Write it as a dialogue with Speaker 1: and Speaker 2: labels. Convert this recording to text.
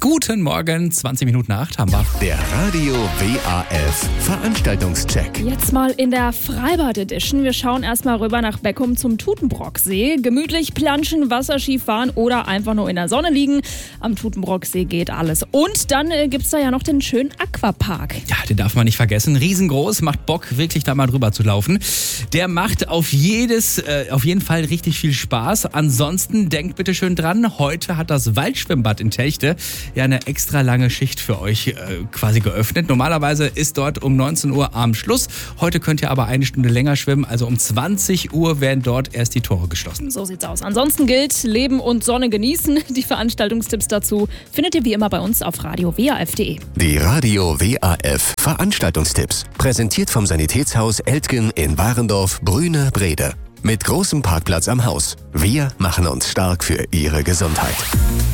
Speaker 1: Guten Morgen, 20 Minuten nach 8 haben wir.
Speaker 2: Der Radio WAF Veranstaltungscheck.
Speaker 3: Jetzt mal in der Freibad Edition. Wir schauen erstmal rüber nach Beckum zum Tutenbrocksee. Gemütlich planschen, Wasserski fahren oder einfach nur in der Sonne liegen. Am Tutenbrocksee geht alles. Und dann gibt's da ja noch den schönen Aquapark.
Speaker 1: Ja, den darf man nicht vergessen. Riesengroß, macht Bock, wirklich da mal drüber zu laufen. Der macht auf jeden Fall richtig viel Spaß. Ansonsten denkt bitte schön dran, heute hat das Waldschwimmbad in Telchte ja eine extra lange Schicht für euch quasi geöffnet. Normalerweise ist dort um 19 Uhr abends Schluss. Heute könnt ihr aber eine Stunde länger schwimmen. Also um 20 Uhr werden dort erst die Tore geschlossen.
Speaker 3: So sieht's aus. Ansonsten gilt, Leben und Sonne genießen. Die Veranstaltungstipps dazu findet ihr wie immer bei uns auf radiowaf.de.
Speaker 2: Die Radio WAF Veranstaltungstipps. Präsentiert vom Sanitätshaus Eltgen in Warendorf, Brüne, Brede. Mit großem Parkplatz am Haus. Wir machen uns stark für Ihre Gesundheit.